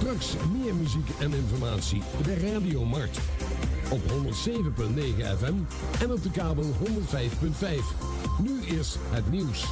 Straks meer muziek en informatie bij Radio Mart. Op 107.9 FM en op de kabel 105.5. Nu eerst het nieuws.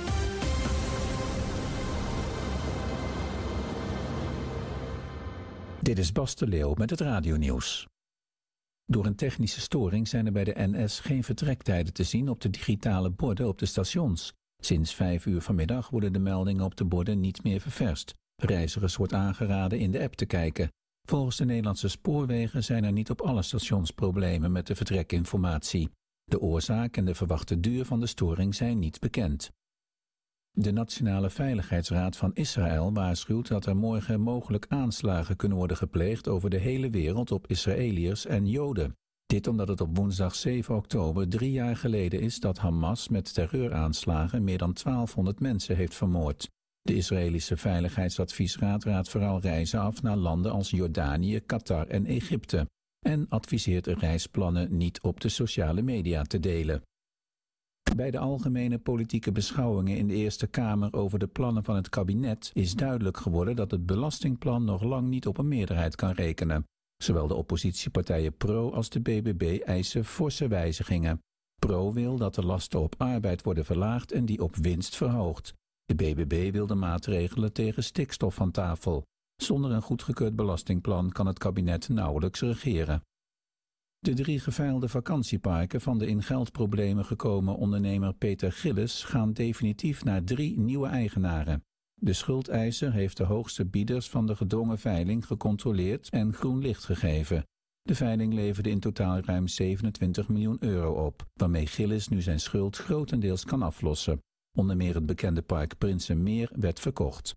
Dit is Bas de Leeuw met het radionieuws. Door een technische storing zijn er bij de NS geen vertrektijden te zien op de digitale borden op de stations. Sinds 5 uur vanmiddag worden de meldingen op de borden niet meer ververst. Reizigers wordt aangeraden in de app te kijken. Volgens de Nederlandse Spoorwegen zijn er niet op alle stations problemen met de vertrekinformatie. De oorzaak en de verwachte duur van de storing zijn niet bekend. De Nationale Veiligheidsraad van Israël waarschuwt dat er morgen mogelijk aanslagen kunnen worden gepleegd over de hele wereld op Israëliërs en Joden. Dit omdat het op woensdag 7 oktober 3 jaar geleden is dat Hamas met terreuraanslagen meer dan 1200 mensen heeft vermoord. De Israëlische Veiligheidsadviesraad raadt vooral reizen af naar landen als Jordanië, Qatar en Egypte en adviseert reisplannen niet op de sociale media te delen. Bij de algemene politieke beschouwingen in de Eerste Kamer over de plannen van het kabinet is duidelijk geworden dat het belastingplan nog lang niet op een meerderheid kan rekenen. Zowel de oppositiepartijen PRO als de BBB eisen forse wijzigingen. PRO wil dat de lasten op arbeid worden verlaagd en die op winst verhoogd. De BBB wil de maatregelen tegen stikstof van tafel. Zonder een goedgekeurd belastingplan kan het kabinet nauwelijks regeren. De 3 geveiligde vakantieparken van de in geldproblemen gekomen ondernemer Peter Gillis gaan definitief naar 3 nieuwe eigenaren. De schuldeiser heeft de hoogste bieders van de gedwongen veiling gecontroleerd en groen licht gegeven. De veiling leverde in totaal ruim 27 miljoen euro op, waarmee Gillis nu zijn schuld grotendeels kan aflossen. Onder meer het bekende park Prinsenmeer werd verkocht.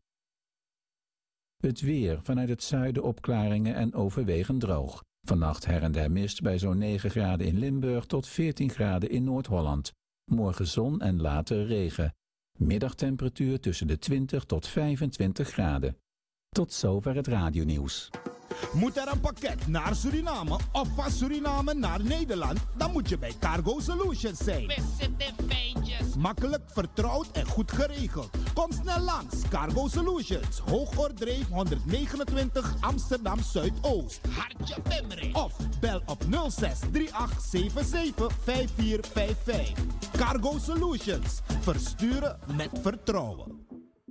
Het weer, vanuit het zuiden opklaringen en overwegend droog. Vannacht her en der mist bij zo'n 9 graden in Limburg tot 14 graden in Noord-Holland. Morgen zon en later regen. Middagtemperatuur tussen de 20 tot 25 graden. Tot zover het radionieuws. Moet er een pakket naar Suriname of van Suriname naar Nederland? Dan moet je bij Cargo Solutions zijn. Vissen de feitjes. Makkelijk, vertrouwd en goed geregeld. Kom snel langs. Cargo Solutions. Hoogoordreef 129 Amsterdam Zuidoost. Hartje Pemre. Of bel op 06 3877 5455. Cargo Solutions. Versturen met vertrouwen.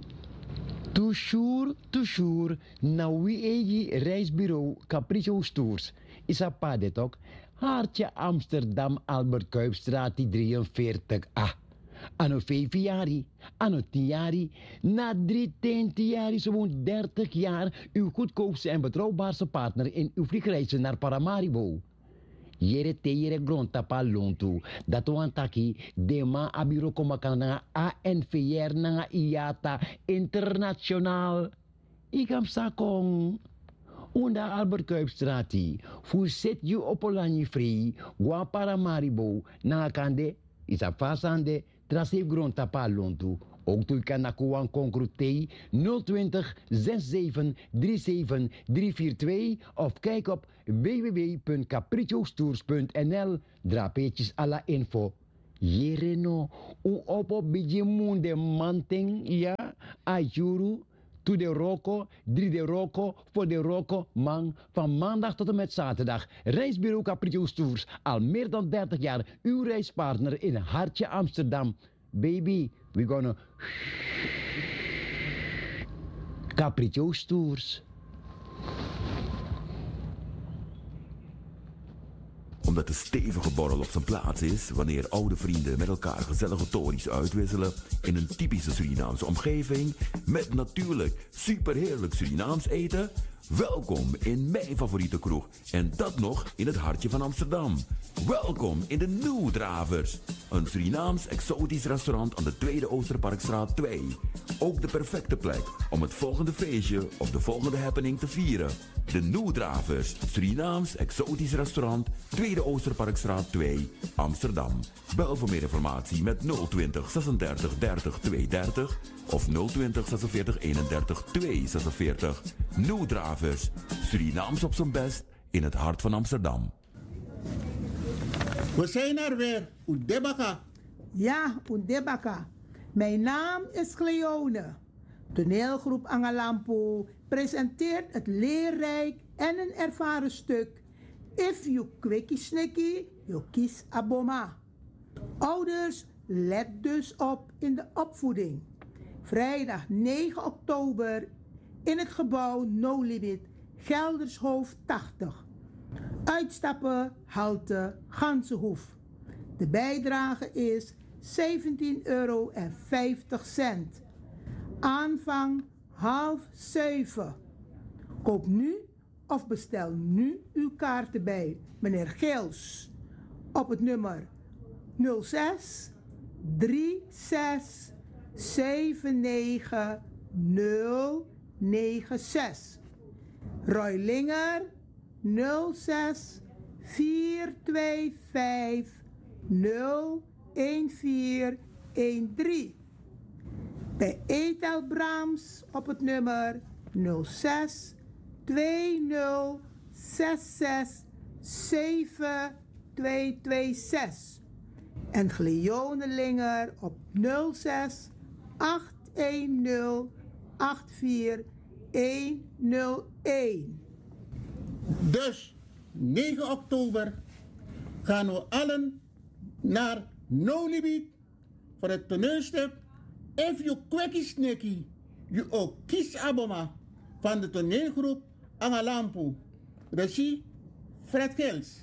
Toujours, na wie egi reisbureau Capriccio Tours. Isa padetok, Hartje Amsterdam Albert Kuipstraat 43A. Anno 5 jaar, anno 10 jaar, na 10 jaar, zo'n 30 jaar, uw goedkoopste en betrouwbaarste partner in uw vliegreizen naar Paramaribo. Jere te jere grondtapa lontu. Dat wantaki dema abiro komakana ANVR na IATA internationaal. Ikam sakong. Unda Albert Kuipstrati. Fuset you opolani free. Gua Paramaribo. Na kande. Isa fasande. Trasif grondtapa lontu. Ook toe kan nakuan concrutei 020 67 37 342 of kijk op www.capricciostours.nl. Drapeetjes à la info. Jereno, u op biji munde manting, ja, ajuru, to de roko, 3 de roko, voor de roko, man, van maandag tot en met zaterdag. Reisbureau Capriccio Tours, al meer dan 30 jaar, uw reispartner in Hartje Amsterdam. Baby, we gonna Capriccio Tours. Omdat de stevige borrel op zijn plaats is wanneer oude vrienden met elkaar gezellige tories uitwisselen in een typische Surinaamse omgeving met natuurlijk superheerlijk Surinaams eten. Welkom in mijn favoriete kroeg en dat nog in het hartje van Amsterdam. Welkom in de New Dravers, een Surinaams exotisch restaurant aan de Tweede Oosterparkstraat 2. Ook de perfecte plek om het volgende feestje of de volgende happening te vieren. De New Dravers, Surinaams exotisch restaurant, Tweede Oosterparkstraat 2, Amsterdam. Bel voor meer informatie met 020 36 30 230 of 020 46 31 246. New Dravers, Surinaams op zijn best in het hart van Amsterdam. We zijn er weer, Oedebaka. Ja, Oedebaka. Mijn naam is Cleone. Toneelgroep Angalampo presenteert het leerrijk en een ervaren stuk If You Kweki Sneki, You Kies Aboma. Ouders, let dus op in de opvoeding. Vrijdag 9 oktober in het gebouw No Limit, Geldershoofd 80. Uitstappen, halte Gansenhoef. De bijdrage is €17,50. Aanvang 6:30. Koop nu of bestel nu uw kaarten bij meneer Geels op het nummer 06 36 79 096. Roy Linger 06 425 01413. Bij Etel Brahms op het nummer 06 20 66 7226. En Gleone Linger op 06 810 84101. Dus 9 oktober gaan we allen naar No Limit voor het toneelstuk If You Kweki Sneki, You Ook Kies Aboma van de toneelgroep Angalampo. Regie Fred Gils.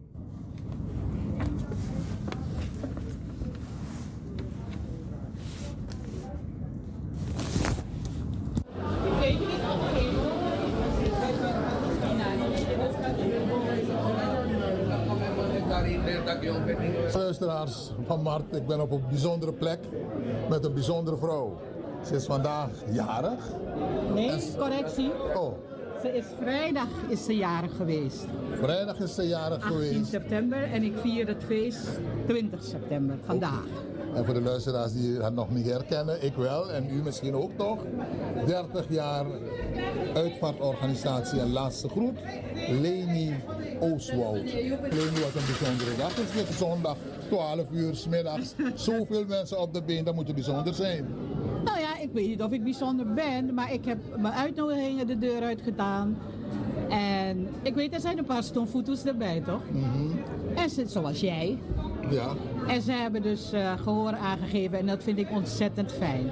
Luisteraars van Mart, ik ben op een bijzondere plek met een bijzondere vrouw. Ze is vandaag jarig. Nee, correctie. Oh. Ze is vrijdag jarig geweest. Vrijdag is ze jarig 18 geweest. september en ik vier het feest 20 september, vandaag. En voor de luisteraars die het nog niet herkennen, ik wel en u misschien ook nog. 30 jaar uitvaartorganisatie en laatste groet. Leni Oostwoud. Leni, wat een bijzondere dag. Het is dit zondag, 12 uur 's middags. Zoveel mensen op de been, dat moet bijzonder zijn. Nou ja, ik weet niet of ik bijzonder ben, maar ik heb mijn uitnodigingen de deur uitgedaan. En ik weet, er zijn een paar stomfoeto's erbij, toch? En ze, zoals jij. Ja. En ze hebben dus gehoor aangegeven en dat vind ik ontzettend fijn.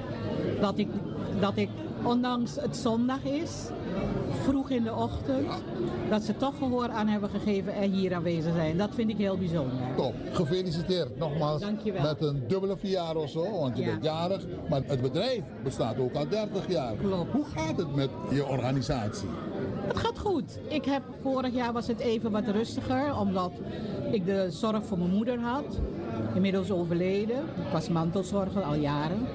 Dat ik, ondanks het zondag is, vroeg in de ochtend, dat ze toch gehoor aan hebben gegeven en hier aanwezig zijn. Dat vind ik heel bijzonder. Top, gefeliciteerd nogmaals. Dankjewel. Met een dubbele verjaardag of zo, want je bent jarig. Maar het bedrijf bestaat ook al 30 jaar. Klopt. Hoe gaat het met je organisatie? Het gaat goed. Vorig jaar was het even wat rustiger, omdat ik de zorg voor mijn moeder had. Inmiddels overleden. Ik was mantelzorger al jaren.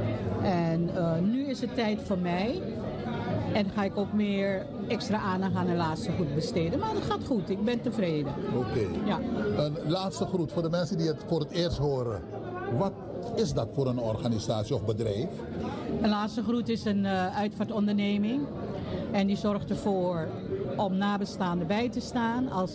En nu is het tijd voor mij. En ga ik ook meer extra aandacht aan de laatste goed besteden. Maar het gaat goed, ik ben tevreden. Oké. Ja. Een laatste groet voor de mensen die het voor het eerst horen. Wat is dat voor een organisatie of bedrijf? Een laatste groet is een uitvaartonderneming. En die zorgt ervoor om nabestaanden bij te staan als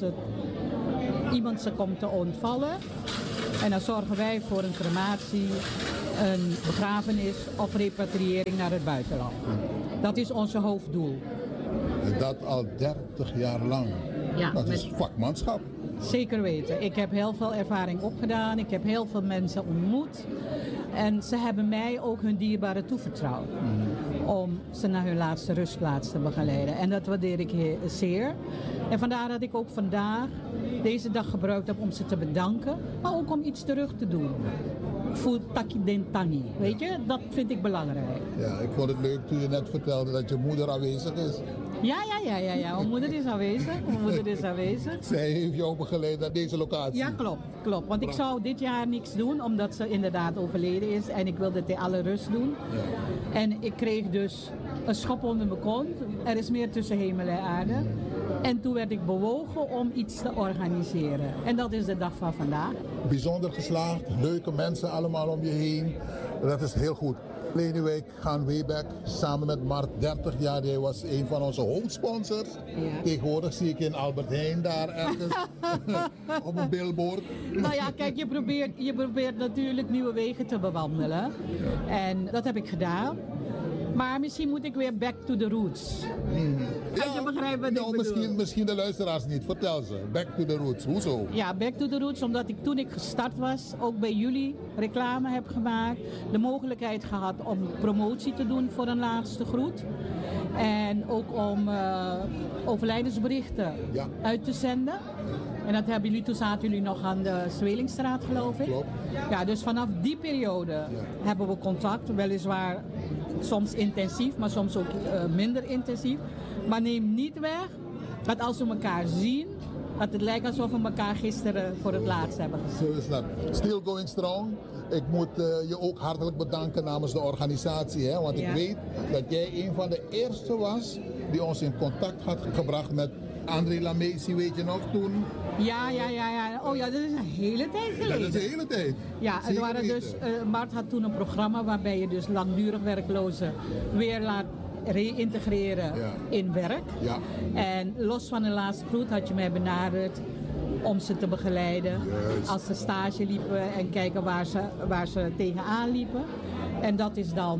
iemand ze komt te ontvallen. En dan zorgen wij voor een crematie, een begrafenis of repatriëring naar het buitenland. Dat is onze hoofddoel. En dat al 30 jaar lang. Ja, dat is vakmanschap. Zeker weten. Ik heb heel veel ervaring opgedaan. Ik heb heel veel mensen ontmoet. En ze hebben mij ook hun dierbaren toevertrouwd. Om ze naar hun laatste rustplaats te begeleiden. En dat waardeer ik zeer. En vandaar dat ik ook vandaag deze dag gebruikt heb om ze te bedanken. Maar ook om iets terug te doen. Voor taki den tangi. Weet je, dat vind ik belangrijk. Ja, ik vond het leuk toen je net vertelde dat je moeder aanwezig is. Ja. Mijn moeder is aanwezig. Zij heeft jou begeleid naar deze locatie. Ja, klopt. Want ik zou dit jaar niks doen, omdat ze inderdaad overleden is. En ik wilde het in alle rust doen. Ja. En ik kreeg dus een schop onder mijn kont. Er is meer tussen hemel en aarde. En toen werd ik bewogen om iets te organiseren. En dat is de dag van vandaag. Bijzonder geslaagd, leuke mensen allemaal om je heen. Dat is heel goed. Leni, wij gaan way back samen met Mart 30 jaar. Hij was een van onze hoofdsponsors. Ja. Tegenwoordig zie ik in Albert Heijn daar ergens op een billboard. Nou ja, kijk, je probeert natuurlijk nieuwe wegen te bewandelen. En dat heb ik gedaan. Maar misschien moet ik weer back to the roots. Als je begrijpt wat ik bedoel. Misschien de luisteraars niet. Vertel ze. Back to the roots. Hoezo? Ja, back to the roots. Omdat ik toen ik gestart was, ook bij jullie reclame heb gemaakt. De mogelijkheid gehad om promotie te doen voor een laatste groet. En ook om overlijdensberichten uit te zenden. En dat hebben jullie, toen zaten jullie nog aan de Zwelingstraat, geloof ik. Klopt. Ja, dus vanaf die periode hebben we contact. Weliswaar soms intensief, maar soms ook minder intensief. Maar neem niet weg dat als we elkaar zien, dat het lijkt alsof we elkaar gisteren voor het laatst hebben gezien. Zo is dat. Still going strong. Ik moet je ook hartelijk bedanken namens de organisatie. Hè? Want ik weet dat jij een van de eerste was die ons in contact had gebracht met André Lamesi, weet je nog toen? Ja. Oh ja, dat is een hele tijd geleden. Dat is een hele tijd. Ja, het waren dus, Mart had toen een programma waarbij je dus langdurig werklozen weer laat reïntegreren in werk. Ja. En los van de laatste groet had je mij benaderd om ze te begeleiden als ze stage liepen en kijken waar ze tegenaan liepen. En dat is dan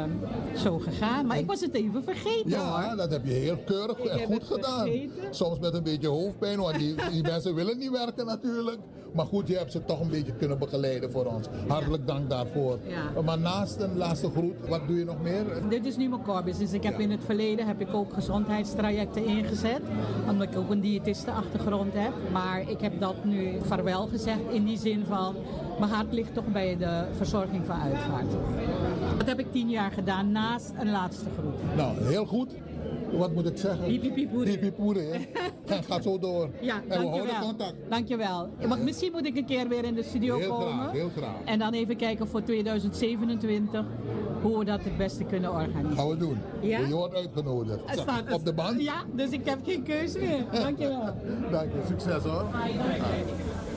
zo gegaan. Maar ik was het even vergeten hoor. Dat heb je heel keurig en goed gedaan. Soms met een beetje hoofdpijn, want die mensen willen niet werken natuurlijk. Maar goed, je hebt ze toch een beetje kunnen begeleiden voor ons. Hartelijk dank daarvoor. Ja. Maar naast een laatste groet, wat doe je nog meer? Dit is nu mijn core business. Ik heb in het verleden ook gezondheidstrajecten ingezet. Omdat ik ook een diëtistenachtergrond heb. Maar ik heb dat nu vaarwel gezegd in die zin van, mijn hart ligt toch bij de verzorging van uitvaart. Dat heb ik 10 jaar gedaan naast een laatste groet. Nou, heel goed. Wat moet ik zeggen? Pipipoeren, hè? En gaat zo door. Ja, en we houden contact. Dankjewel. Misschien moet ik een keer weer in de studio komen. Heel graag. En dan even kijken voor 2027 hoe we dat het beste kunnen organiseren. Gaan we doen. Ja? Je wordt uitgenodigd. Op de band? Ja, dus ik heb geen keuze meer. Dankjewel. Dank je. Succes hoor. Dank je.